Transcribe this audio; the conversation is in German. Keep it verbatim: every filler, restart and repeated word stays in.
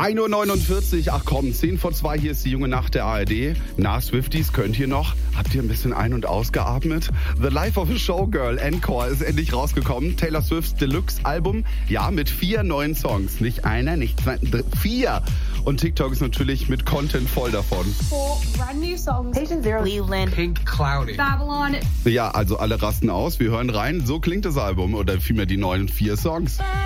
ein Uhr neunundvierzig, ach komm, zehn vor zwei, hier ist die junge Nacht der A R D. Na, Swifties, könnt ihr noch? Habt ihr ein bisschen ein- und ausgeatmet? The Life of a Showgirl Encore ist endlich rausgekommen. Taylor Swifts Deluxe-Album, ja, mit vier neuen Songs. Nicht einer, nicht zwei, drei, vier. Und TikTok ist natürlich mit Content voll davon. Four brand new songs. Patient Zero, Cleveland, Pink Cloudy, Babylon. Ja, also alle rasten aus. Wir hören rein. So klingt das Album oder vielmehr die neuen vier Songs.